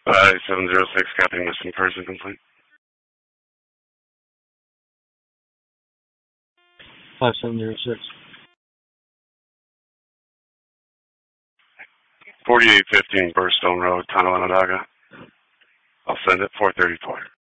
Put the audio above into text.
706, copy missing person complete. 5706. 4815 Burstone Road, Tonawanda. I'll send it 434.